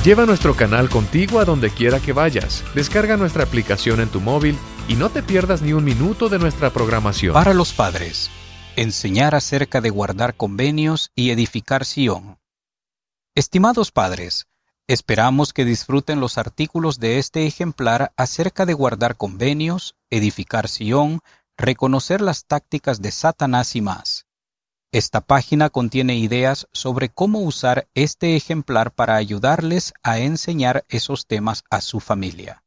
Lleva nuestro canal contigo a donde quiera que vayas. Descarga nuestra aplicación en tu móvil y no te pierdas ni un minuto de nuestra programación. Para los padres, enseñar acerca de guardar convenios y edificar Sion. Estimados padres, esperamos que disfruten los artículos de este ejemplar acerca de guardar convenios, edificar Sion, reconocer las tácticas de Satanás y más. Esta página contiene ideas sobre cómo usar este ejemplar para ayudarles a enseñar esos temas a su familia.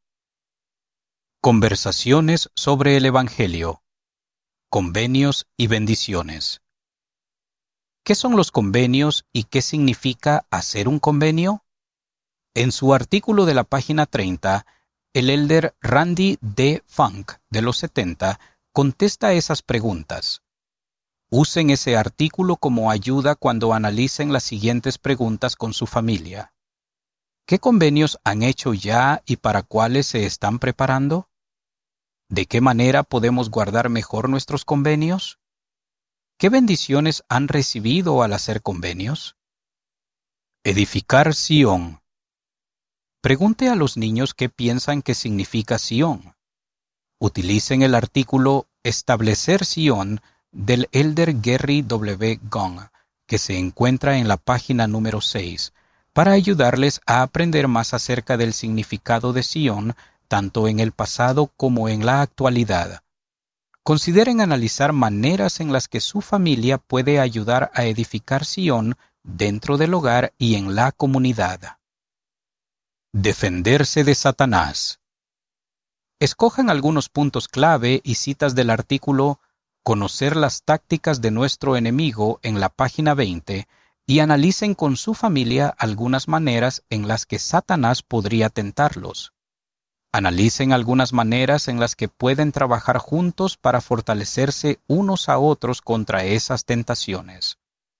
Conversaciones sobre el Evangelio. Convenios y bendiciones. ¿Qué son los convenios y qué significa hacer un convenio? En su artículo de la página 30, el elder Randy D. Funk, de los 70, contesta esas preguntas. Usen ese artículo como ayuda cuando analicen las siguientes preguntas con su familia. ¿Qué convenios han hecho ya y para cuáles se están preparando? ¿De qué manera podemos guardar mejor nuestros convenios? ¿Qué bendiciones han recibido al hacer convenios? Edificar Sion. Pregunte a los niños qué piensan que significa Sion. Utilicen el artículo Establecer Sion del elder Gary W. Gong, que se encuentra en la página número 6, para ayudarles a aprender más acerca del significado de Sion, tanto en el pasado como en la actualidad. Consideren analizar maneras en las que su familia puede ayudar a edificar Sion dentro del hogar y en la comunidad. Defenderse de Satanás. Escojan algunos puntos clave y citas del artículo Conocer las tácticas de nuestro enemigo en la página 20 y analicen con su familia algunas maneras en las que Satanás podría tentarlos. Analicen algunas maneras en las que pueden trabajar juntos para fortalecerse unos a otros contra esas tentaciones.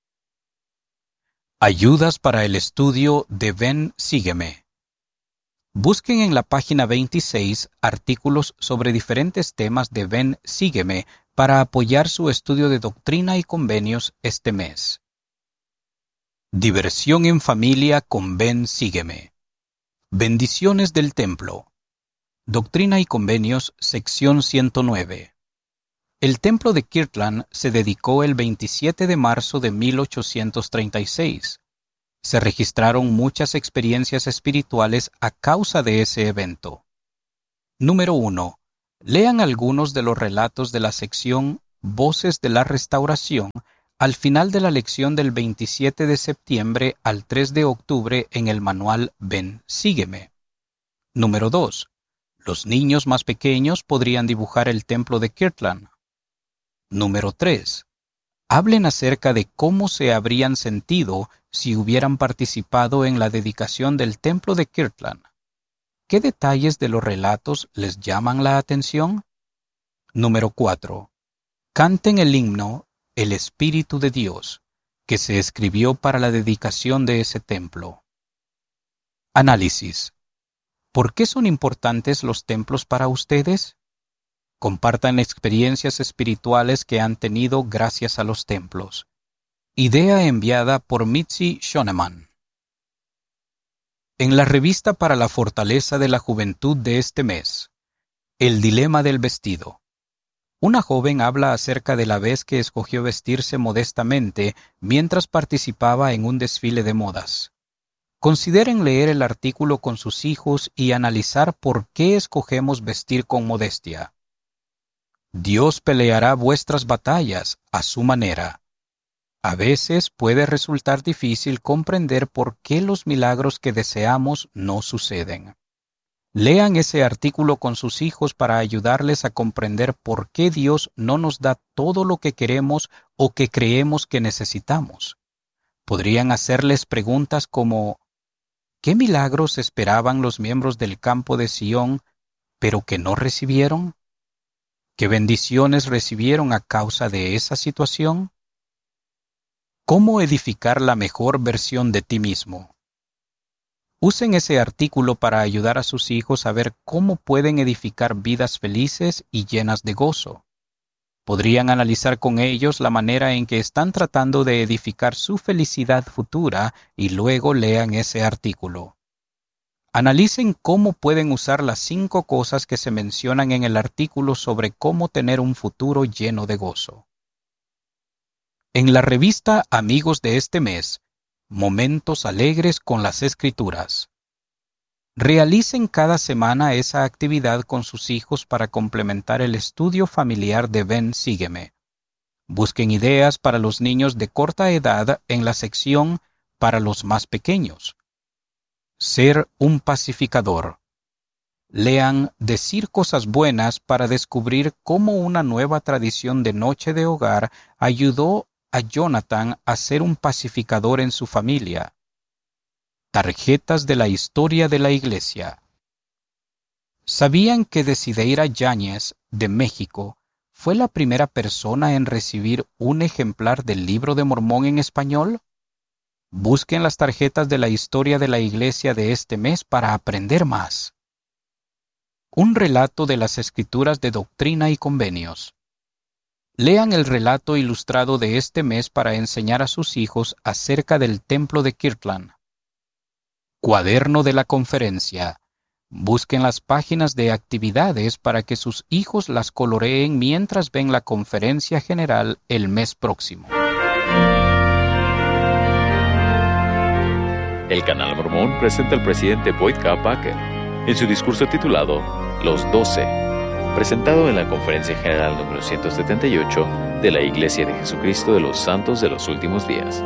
Ayudas para el estudio de Ven, Sígueme. Busquen en la página 26 artículos sobre diferentes temas de Ven, Sígueme para apoyar su estudio de doctrina y convenios este mes. Diversión en familia con Ven, Sígueme. Bendiciones del Templo. Doctrina y Convenios, sección 109. El Templo de Kirtland se dedicó el 27 de marzo de 1836. Se registraron muchas experiencias espirituales a causa de ese evento. Número 1. Lean algunos de los relatos de la sección Voces de la Restauración al final de la lección del 27 de septiembre al 3 de octubre en el manual Ven, Sígueme. Número 2. Los niños más pequeños podrían dibujar el templo de Kirtland. Número 3. Hablen acerca de cómo se habrían sentido si hubieran participado en la dedicación del templo de Kirtland. ¿Qué detalles de los relatos les llaman la atención? Número 4. Canten el himno El Espíritu de Dios, que se escribió para la dedicación de ese templo. Análisis. ¿Por qué son importantes los templos para ustedes? Compartan experiencias espirituales que han tenido gracias a los templos. Idea enviada por Mitzi Shoneman. En la revista para la fortaleza de la juventud de este mes, El dilema del vestido. Una joven habla acerca de la vez que escogió vestirse modestamente mientras participaba en un desfile de modas. Consideren leer el artículo con sus hijos y analizar por qué escogemos vestir con modestia. Dios peleará vuestras batallas a su manera. A veces puede resultar difícil comprender por qué los milagros que deseamos no suceden. Lean ese artículo con sus hijos para ayudarles a comprender por qué Dios no nos da todo lo que queremos o que creemos que necesitamos. Podrían hacerles preguntas como ¿qué milagros esperaban los miembros del campo de Sion, pero que no recibieron? ¿Qué bendiciones recibieron a causa de esa situación? ¿Cómo edificar la mejor versión de ti mismo? Usen ese artículo para ayudar a sus hijos a ver cómo pueden edificar vidas felices y llenas de gozo. Podrían analizar con ellos la manera en que están tratando de edificar su felicidad futura y luego lean ese artículo. Analicen cómo pueden usar las 5 cosas que se mencionan en el artículo sobre cómo tener un futuro lleno de gozo. En la revista Amigos de este mes, Momentos Alegres con las Escrituras. Realicen cada semana esa actividad con sus hijos para complementar el estudio familiar de Ven, Sígueme. Busquen ideas para los niños de corta edad en la sección para los más pequeños. Ser un pacificador. Lean Decir cosas buenas para descubrir cómo una nueva tradición de noche de hogar ayudó a Jonathan a ser un pacificador en su familia. Tarjetas de la historia de la Iglesia. ¿Sabían que Desideira Yáñez, de México, fue la primera persona en recibir un ejemplar del Libro de Mormón en español? Busquen las tarjetas de la historia de la Iglesia de este mes para aprender más. Un relato de las Escrituras de Doctrina y Convenios. Lean el relato ilustrado de este mes para enseñar a sus hijos acerca del Templo de Kirtland. Cuaderno de la Conferencia. Busquen las páginas de actividades para que sus hijos las coloreen mientras ven la conferencia general el mes próximo. El Canal Mormón presenta al presidente Boyd K. Packer en su discurso titulado Los 12, presentado en la Conferencia General número 178 de la Iglesia de Jesucristo de los Santos de los Últimos Días.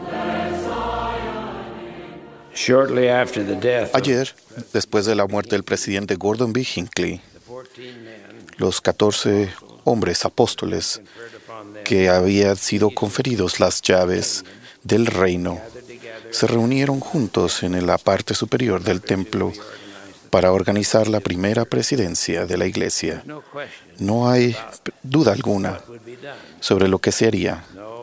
Ayer, después de la muerte del presidente Gordon B. Hinckley, los 14 hombres apóstoles que habían sido conferidos las llaves del reino se reunieron juntos en la parte superior del templo para organizar la primera presidencia de la iglesia. No hay duda alguna sobre lo que se haría.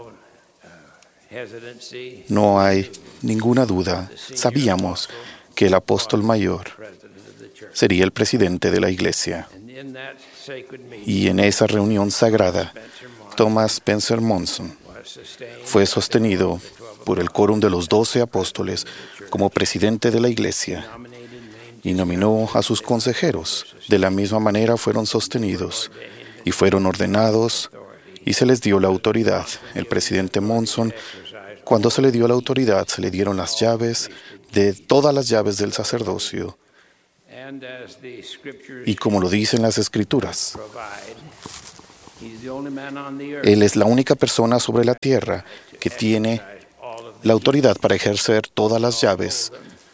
No hay ninguna duda. Sabíamos que el apóstol mayor sería el presidente de la iglesia. Y en esa reunión sagrada, Thomas Spencer Monson fue sostenido por el quórum de los 12 apóstoles como presidente de la iglesia y nominó a sus consejeros. De la misma manera fueron sostenidos y fueron ordenados y se les dio la autoridad. El presidente Monson, cuando se le dio la autoridad, se le dieron las llaves de todas las llaves del sacerdocio. Y como lo dicen las Escrituras, Él es la única persona sobre la tierra que tiene la autoridad para ejercer todas las llaves.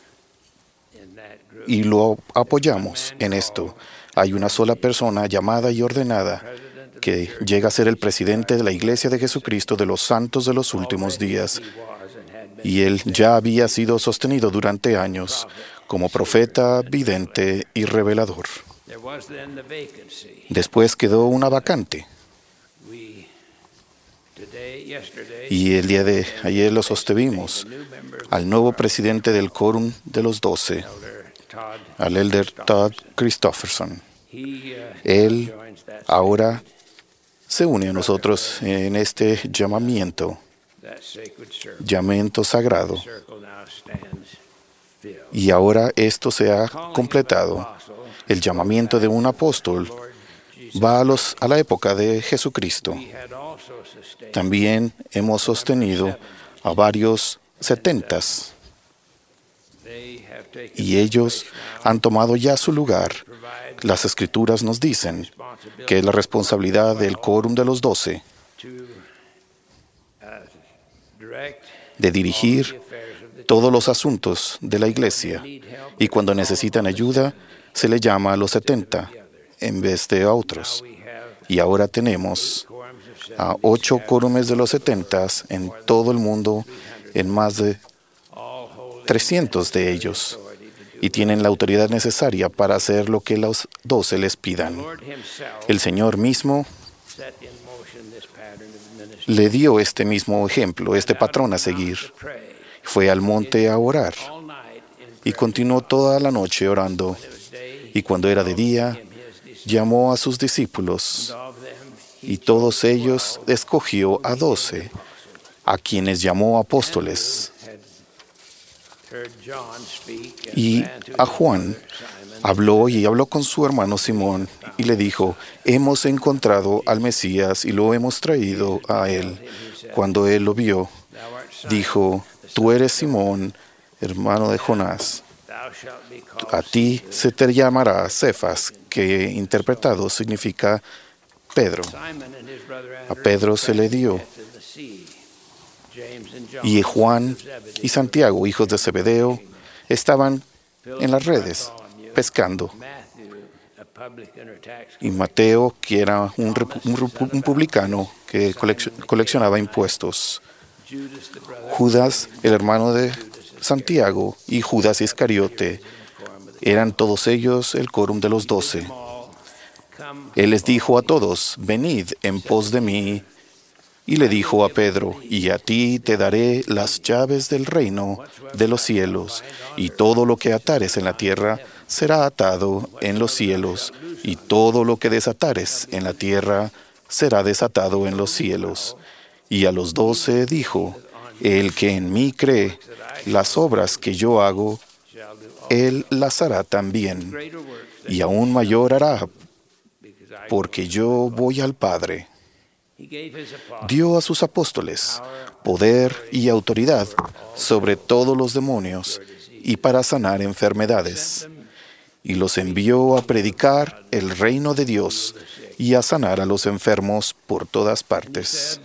Y lo apoyamos en esto. Hay una sola persona llamada y ordenada que llega a ser el presidente de la Iglesia de Jesucristo de los Santos de los Últimos Días. Y él ya había sido sostenido durante años como profeta, vidente y revelador. Después quedó una vacante. Y el día de ayer lo sostuvimos al nuevo presidente del quórum de los 12, al elder Todd Christofferson. Él ahora se une a nosotros en este llamamiento sagrado. Y ahora esto se ha completado. El llamamiento de un apóstol va a la época de Jesucristo. También hemos sostenido a varios 70s y ellos han tomado ya su lugar. Las Escrituras nos dicen que es la responsabilidad del quórum de los 12 de dirigir todos los asuntos de la iglesia, y cuando necesitan ayuda se le llama a los 70 en vez de a otros. Y ahora tenemos a 8 quórumes de los 70s en todo el mundo, en más de 300 de ellos, y tienen la autoridad necesaria para hacer lo que los 12 les pidan. El Señor mismo le dio este mismo ejemplo, este patrón a seguir. Fue al monte a orar y continuó toda la noche orando. Y cuando era de día, llamó a sus discípulos y todos ellos escogió a 12, a quienes llamó apóstoles. Y a Juan habló con su hermano Simón y le dijo: hemos encontrado al Mesías y lo hemos traído a él. Cuando él lo vio, dijo: tú eres Simón, hermano de Jonás. A ti se te llamará Cefas, que interpretado significa Pedro. A Pedro se le dio. Y Juan y Santiago, hijos de Zebedeo, estaban en las redes pescando. Y Mateo, que era un publicano que coleccionaba impuestos. Judas, el hermano de Santiago, y Judas Iscariote, eran todos ellos el quórum de los 12. Él les dijo a todos: venid en pos de mí. Y le dijo a Pedro: y a ti te daré las llaves del reino de los cielos, y todo lo que atares en la tierra será atado en los cielos, y todo lo que desatares en la tierra será desatado en los cielos. Y a los 12 dijo: el que en mí cree, las obras que yo hago, él las hará también, y aún mayor hará, porque yo voy al Padre. Dio a sus apóstoles poder y autoridad sobre todos los demonios y para sanar enfermedades, y los envió a predicar el reino de Dios y a sanar a los enfermos por todas partes.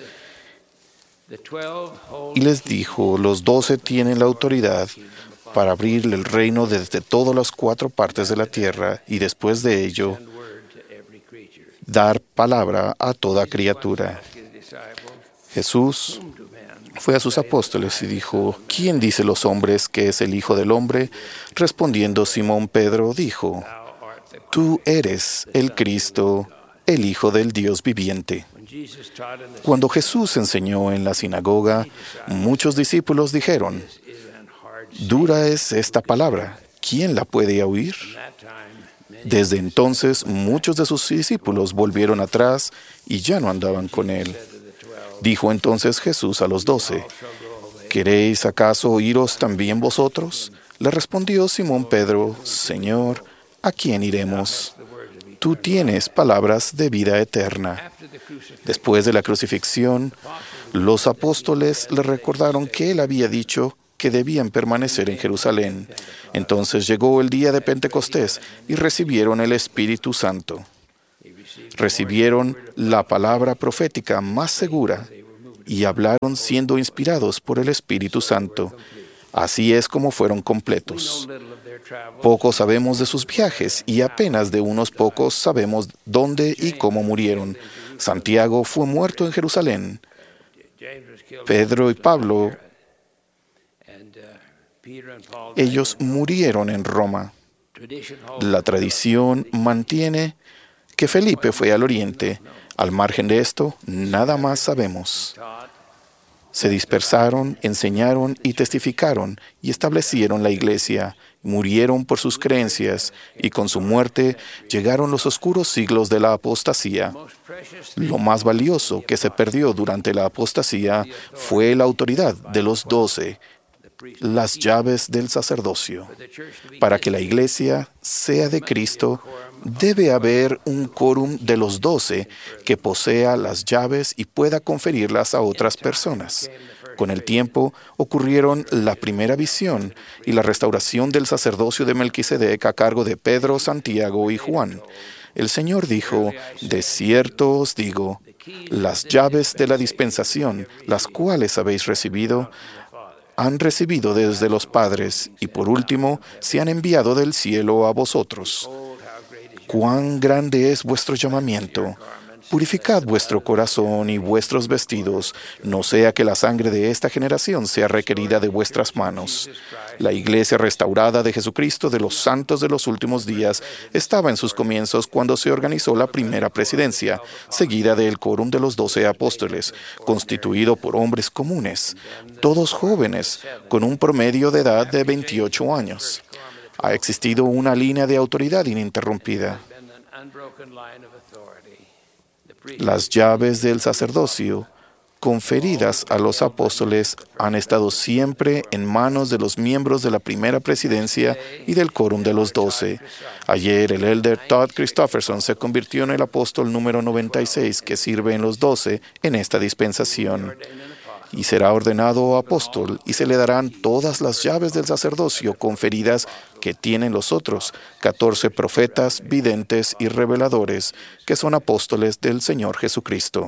Y les dijo: los 12 tienen la autoridad para abrir el reino desde todas las 4 partes de la tierra, y después de ello dar palabra a toda criatura. Jesús fue a sus apóstoles y dijo: ¿quién dice los hombres que es el Hijo del Hombre? Respondiendo Simón Pedro dijo: tú eres el Cristo, el Hijo del Dios viviente. Cuando Jesús enseñó en la sinagoga, muchos discípulos dijeron: dura es esta palabra, ¿quién la puede oír? Desde entonces muchos de sus discípulos volvieron atrás y ya no andaban con él. Dijo entonces Jesús a los 12: ¿queréis acaso oíros también vosotros? Le respondió Simón Pedro: Señor, ¿a quién iremos? Tú tienes palabras de vida eterna. Después de la crucifixión, los apóstoles le recordaron que él había dicho que debían permanecer en Jerusalén. Entonces llegó el día de Pentecostés y recibieron el Espíritu Santo. Recibieron la palabra profética más segura y hablaron siendo inspirados por el Espíritu Santo. Así es como fueron completos. Poco sabemos de sus viajes y apenas de unos pocos sabemos dónde y cómo murieron. Santiago fue muerto en Jerusalén. Pedro y Pablo, ellos murieron en Roma. La tradición mantiene que Felipe fue al oriente. Al margen de esto, nada más sabemos. Se dispersaron, enseñaron y testificaron y establecieron la iglesia. Murieron por sus creencias y con su muerte llegaron los oscuros siglos de la apostasía. Lo más valioso que se perdió durante la apostasía fue la autoridad de los 12, las llaves del sacerdocio. Para que la iglesia sea de Cristo, debe haber un quórum de los 12 que posea las llaves y pueda conferirlas a otras personas. Con el tiempo ocurrieron la primera visión y la restauración del sacerdocio de Melquisedec a cargo de Pedro, Santiago y Juan. El Señor dijo: de cierto os digo, las llaves de la dispensación, las cuales habéis recibido, han recibido desde los padres, y por último se han enviado del cielo a vosotros. ¡Cuán grande es vuestro llamamiento! Purificad vuestro corazón y vuestros vestidos, no sea que la sangre de esta generación sea requerida de vuestras manos. La iglesia restaurada de Jesucristo de los santos de los últimos días estaba en sus comienzos cuando se organizó la primera presidencia, seguida del quórum de los 12 apóstoles, constituido por hombres comunes, todos jóvenes, con un promedio de edad de 28 años. Ha existido una línea de autoridad ininterrumpida. Las llaves del sacerdocio conferidas a los apóstoles han estado siempre en manos de los miembros de la primera presidencia y del quórum de los 12. Ayer el elder Todd Christofferson se convirtió en el apóstol número 96 que sirve en los 12 en esta dispensación. Y será ordenado apóstol, y se le darán todas las llaves del sacerdocio conferidas que tienen los otros 14 profetas, videntes y reveladores, que son apóstoles del Señor Jesucristo.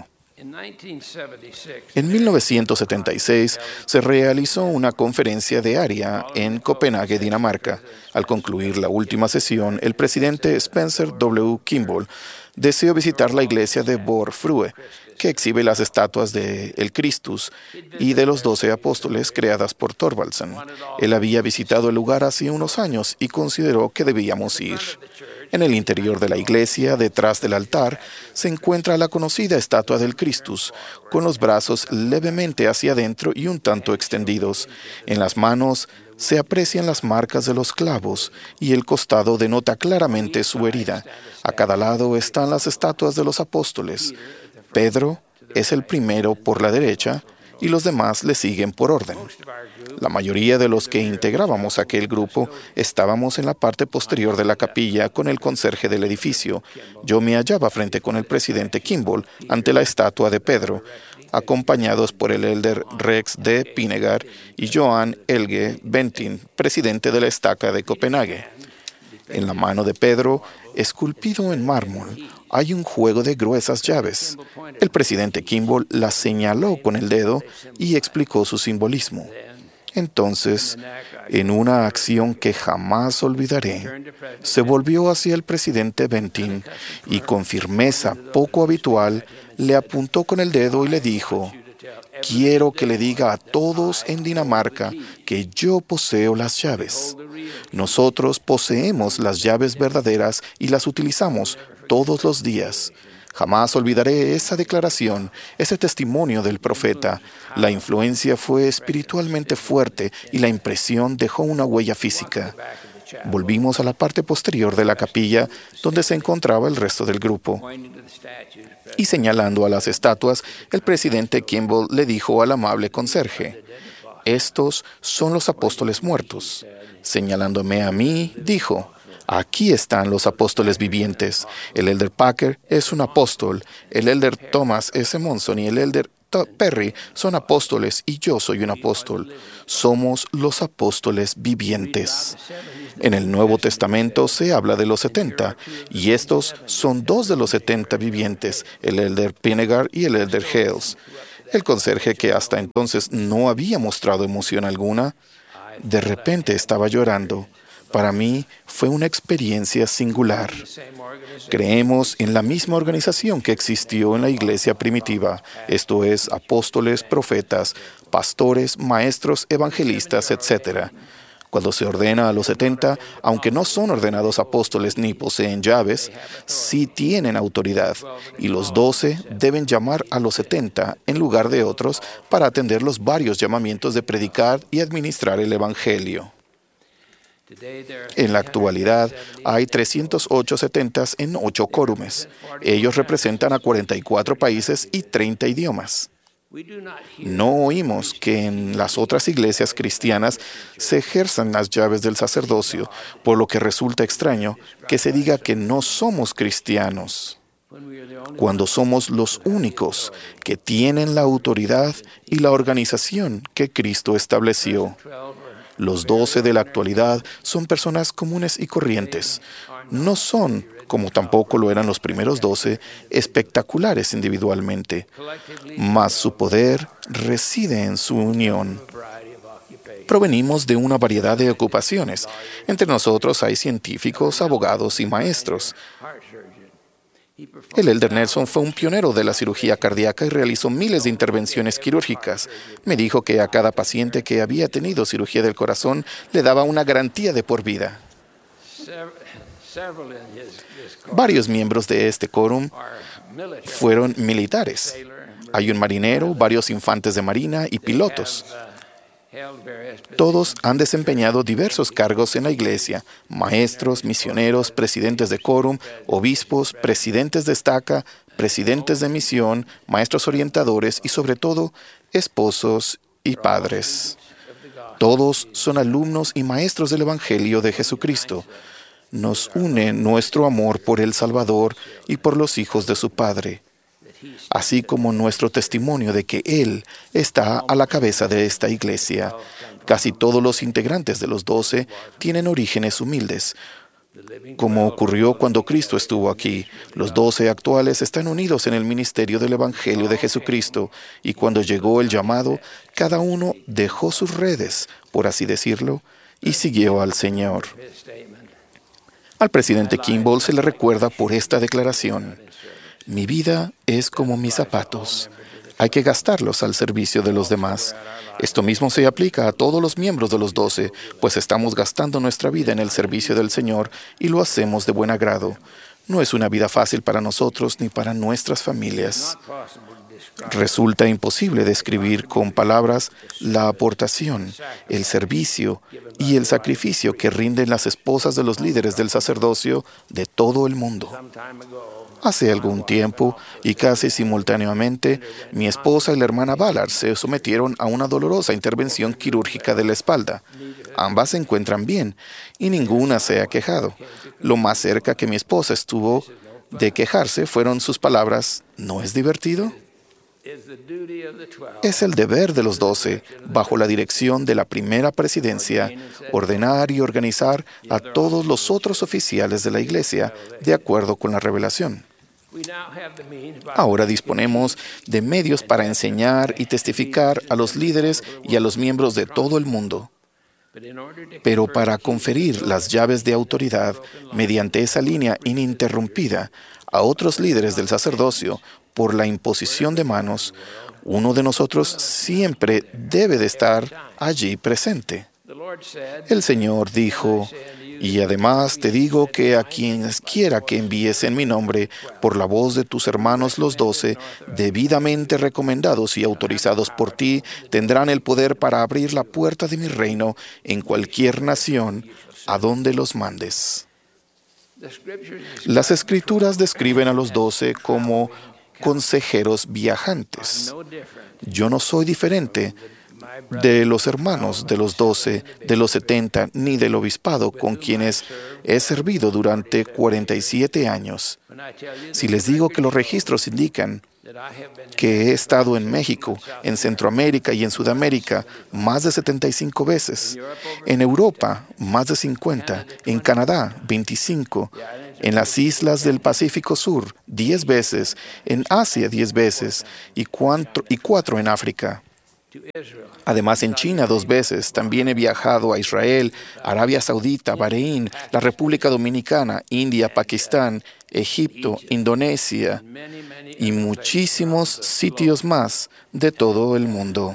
En 1976 se realizó una conferencia de área en Copenhague, Dinamarca. Al concluir la última sesión, el presidente Spencer W. Kimball deseó visitar la iglesia de Vor Frue, que exhibe las estatuas de el Christus y de los 12 apóstoles creadas por Thorvaldsen. Él había visitado el lugar hace unos años y consideró que debíamos ir. En el interior de la iglesia, detrás del altar, se encuentra la conocida estatua del Christus, con los brazos levemente hacia adentro y un tanto extendidos. En las manos se aprecian las marcas de los clavos y el costado denota claramente su herida. A cada lado están las estatuas de los apóstoles. Pedro es el primero por la derecha y los demás le siguen por orden. La mayoría de los que integrábamos aquel grupo estábamos en la parte posterior de la capilla con el conserje del edificio. Yo me hallaba frente con el presidente Kimball ante la estatua de Pedro, acompañados por el elder Rex D. Pinegar y Johan Helge Bentin, presidente de la estaca de Copenhague. En la mano de Pedro, esculpido en mármol, hay un juego de gruesas llaves. El presidente Kimball las señaló con el dedo y explicó su simbolismo. Entonces, en una acción que jamás olvidaré, se volvió hacia el presidente Bentin y con firmeza poco habitual le apuntó con el dedo y le dijo: «Quiero que le diga a todos en Dinamarca que yo poseo las llaves. Nosotros poseemos las llaves verdaderas y las utilizamos todos los días». Jamás olvidaré esa declaración, ese testimonio del profeta. La influencia fue espiritualmente fuerte y la impresión dejó una huella física. Volvimos a la parte posterior de la capilla, donde se encontraba el resto del grupo. Y señalando a las estatuas, el presidente Kimball le dijo al amable conserje: «Estos son los apóstoles muertos». Señalándome a mí, dijo: «Aquí están los apóstoles vivientes. El elder Packer es un apóstol, el elder Thomas S. Monson y el elder Perry son apóstoles y yo soy un apóstol. Somos los apóstoles vivientes». En el Nuevo Testamento se habla de los 70, y estos son 2 de los 70 vivientes, el elder Pinegar y el elder Hales. El conserje, que hasta entonces no había mostrado emoción alguna, de repente estaba llorando. Para mí fue una experiencia singular. Creemos en la misma organización que existió en la iglesia primitiva, esto es, apóstoles, profetas, pastores, maestros, evangelistas, etc. Cuando se ordena a los 70, aunque no son ordenados apóstoles ni poseen llaves, sí tienen autoridad, y los 12 deben llamar a los 70 en lugar de otros para atender los varios llamamientos de predicar y administrar el evangelio. En la actualidad, hay 308 setentas en 8 quórumes. Ellos representan a 44 países y 30 idiomas. No oímos que en las otras iglesias cristianas se ejerzan las llaves del sacerdocio, por lo que resulta extraño que se diga que no somos cristianos, cuando somos los únicos que tienen la autoridad y la organización que Cristo estableció. Los 12 de la actualidad son personas comunes y corrientes. No son, como tampoco lo eran los primeros 12, espectaculares individualmente, mas su poder reside en su unión. Provenimos de una variedad de ocupaciones. Entre nosotros hay científicos, abogados y maestros. El elder Nelson fue un pionero de la cirugía cardíaca y realizó miles de intervenciones quirúrgicas. Me dijo que a cada paciente que había tenido cirugía del corazón le daba una garantía de por vida. Varios miembros de este quórum fueron militares. Hay un marinero, varios infantes de marina y pilotos. Todos han desempeñado diversos cargos en la Iglesia: maestros, misioneros, presidentes de quórum, obispos, presidentes de estaca, presidentes de misión, maestros orientadores y, sobre todo, esposos y padres. Todos son alumnos y maestros del Evangelio de Jesucristo. Nos une nuestro amor por el Salvador y por los hijos de su Padre, así como nuestro testimonio de que Él está a la cabeza de esta Iglesia. Casi todos los integrantes de los 12 tienen orígenes humildes, como ocurrió cuando Cristo estuvo aquí. Los 12 actuales están unidos en el ministerio del Evangelio de Jesucristo, y cuando llegó el llamado, cada uno dejó sus redes, por así decirlo, y siguió al Señor. Al presidente Kimball se le recuerda por esta declaración: mi vida es como mis zapatos. Hay que gastarlos al servicio de los demás. Esto mismo se aplica a todos los miembros de los 12, pues estamos gastando nuestra vida en el servicio del Señor y lo hacemos de buen agrado. No es una vida fácil para nosotros ni para nuestras familias. Resulta imposible describir con palabras la aportación, el servicio y el sacrificio que rinden las esposas de los líderes del sacerdocio de todo el mundo. Hace algún tiempo, y casi simultáneamente, mi esposa y la hermana Ballard se sometieron a una dolorosa intervención quirúrgica de la espalda. Ambas se encuentran bien, y ninguna se ha quejado. Lo más cerca que mi esposa estuvo de quejarse fueron sus palabras: ¿no es divertido? Es el deber de los 12, bajo la dirección de la primera presidencia, ordenar y organizar a todos los otros oficiales de la Iglesia de acuerdo con la revelación. Ahora disponemos de medios para enseñar y testificar a los líderes y a los miembros de todo el mundo. Pero para conferir las llaves de autoridad mediante esa línea ininterrumpida a otros líderes del sacerdocio por la imposición de manos, uno de nosotros siempre debe de estar allí presente. El Señor dijo: y además te digo que a quienes quiera que envíes en mi nombre, por la voz de tus hermanos los 12, debidamente recomendados y autorizados por ti, tendrán el poder para abrir la puerta de mi reino en cualquier nación a donde los mandes. Las Escrituras describen a los 12 como consejeros viajantes. Yo no soy diferente de los hermanos de los 12, de los 70, ni del obispado con quienes he servido durante 47 años. Si les digo que los registros indican que he estado en México, en Centroamérica y en Sudamérica más de 75 veces, en Europa más de 50, en Canadá 25, en las islas del Pacífico Sur 10 veces, en Asia 10 veces y 4 en África. Además, en China 2 veces. También he viajado a Israel, Arabia Saudita, Bahrein, la República Dominicana, India, Pakistán, Egipto, Indonesia y muchísimos sitios más de todo el mundo.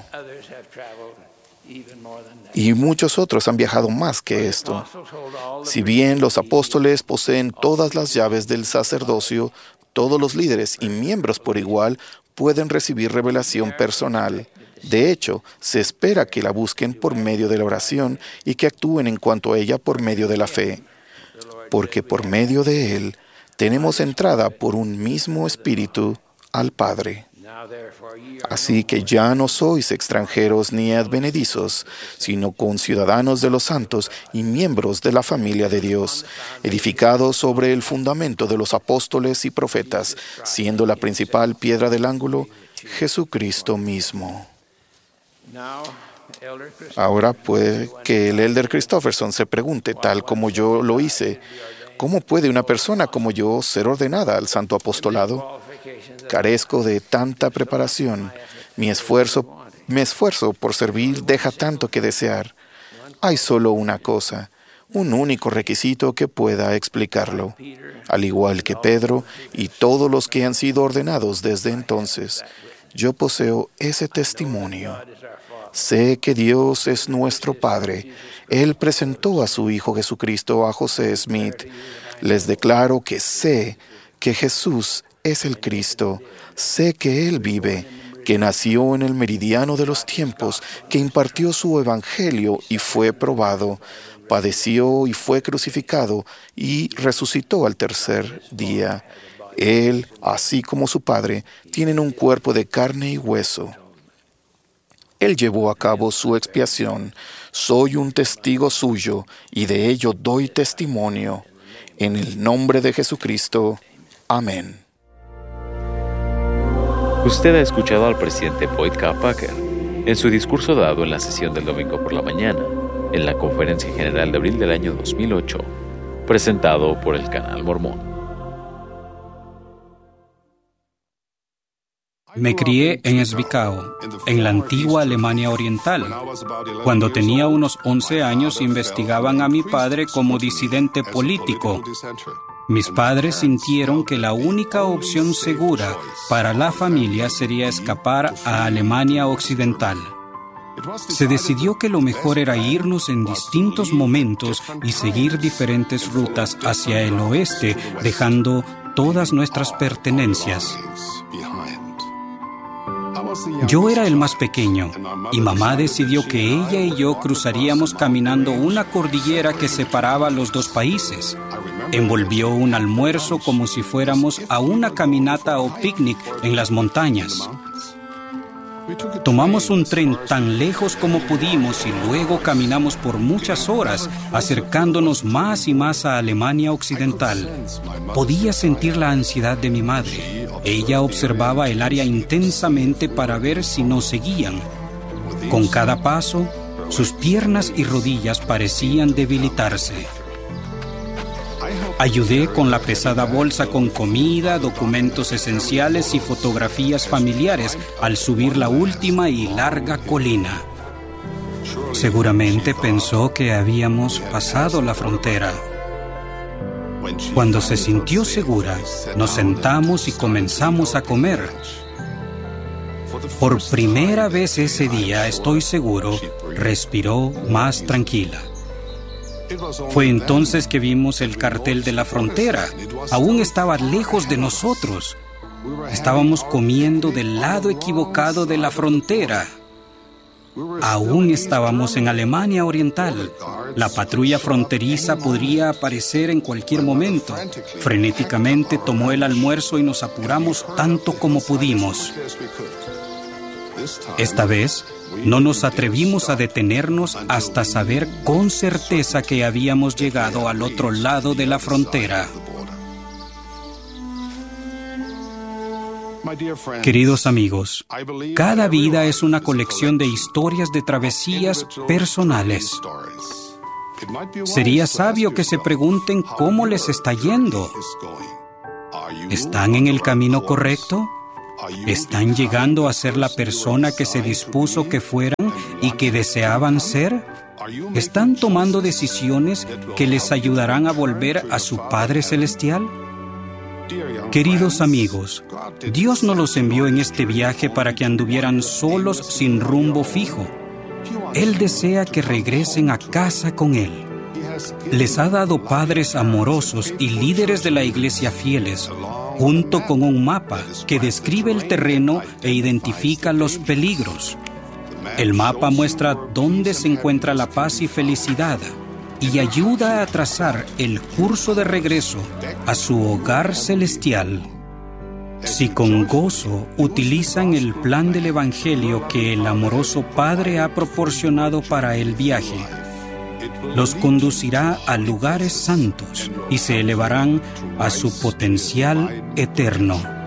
Y muchos otros han viajado más que esto. Si bien los apóstoles poseen todas las llaves del sacerdocio, todos los líderes y miembros por igual pueden recibir revelación personal. De hecho, se espera que la busquen por medio de la oración y que actúen en cuanto a ella por medio de la fe, porque por medio de Él tenemos entrada por un mismo Espíritu al Padre. Así que ya no sois extranjeros ni advenedizos, sino conciudadanos de los santos y miembros de la familia de Dios, edificados sobre el fundamento de los apóstoles y profetas, siendo la principal piedra del ángulo Jesucristo mismo. Ahora puede que el Elder Christofferson se pregunte, tal como yo lo hice: ¿cómo puede una persona como yo ser ordenada al santo apostolado? Carezco de tanta preparación. Mi esfuerzo por servir deja tanto que desear. Hay solo una cosa, un único requisito que pueda explicarlo. Al igual que Pedro y todos los que han sido ordenados desde entonces, yo poseo ese testimonio. Sé que Dios es nuestro Padre. Él presentó a su Hijo Jesucristo a José Smith. Les declaro que sé que Jesús es el Cristo. Sé que Él vive. que nació en el meridiano de los tiempos, que impartió su evangelio y fue probado, padeció y fue crucificado y resucitó al tercer día. Él, así como su Padre, tienen un cuerpo de carne y hueso. Él llevó a cabo su expiación. Soy un testigo suyo y de ello doy testimonio. En el nombre de Jesucristo. Amén. Usted ha escuchado al presidente Boyd K. Packer en su discurso dado en la sesión del domingo por la mañana, en la Conferencia General de abril del año 2008, presentado por el Canal Mormón. Me crié en Zwickau, en la antigua Alemania Oriental. Cuando tenía unos 11 años, investigaban a mi padre como disidente político. Mis padres sintieron que la única opción segura para la familia sería escapar a Alemania Occidental. Se decidió que lo mejor era irnos en distintos momentos y seguir diferentes rutas hacia el oeste, dejando todas nuestras pertenencias. Yo era el más pequeño y mamá decidió que ella y yo cruzaríamos caminando una cordillera que separaba los dos países. Envolvió un almuerzo como si fuéramos a una caminata o picnic en las montañas. Tomamos un tren tan lejos como pudimos y luego caminamos por muchas horas, acercándonos más y más a Alemania Occidental. Podía sentir la ansiedad de mi madre. Ella observaba el área intensamente para ver si nos seguían. Con cada paso, sus piernas y rodillas parecían debilitarse. Ayudé con la pesada bolsa con comida, documentos esenciales y fotografías familiares al subir la última y larga colina. Seguramente pensó que habíamos pasado la frontera. Cuando se sintió segura, nos sentamos y comenzamos a comer. Por primera vez ese día, estoy seguro, respiró más tranquila. Fue entonces que vimos el cartel de la frontera. Aún estaba lejos de nosotros. Estábamos comiendo del lado equivocado de la frontera. Aún estábamos en Alemania Oriental. La patrulla fronteriza podría aparecer en cualquier momento. Frenéticamente tomó el almuerzo y nos apuramos tanto como pudimos. Esta vez, no nos atrevimos a detenernos hasta saber con certeza que habíamos llegado al otro lado de la frontera. Queridos amigos, cada vida es una colección de historias de travesías personales. Sería sabio que se pregunten cómo les está yendo. ¿Están en el camino correcto? ¿Están llegando a ser la persona que se dispuso que fueran y que deseaban ser? ¿Están tomando decisiones que les ayudarán a volver a su Padre Celestial? Queridos amigos, Dios no los envió en este viaje para que anduvieran solos sin rumbo fijo. Él desea que regresen a casa con Él. Les ha dado padres amorosos y líderes de la iglesia fieles, junto con un mapa que describe el terreno e identifica los peligros. El mapa muestra dónde se encuentra la paz y felicidad y ayuda a trazar el curso de regreso a su hogar celestial. Si con gozo utilizan el plan del Evangelio que el amoroso Padre ha proporcionado para el viaje, los conducirá a lugares santos y se elevarán a su potencial eterno.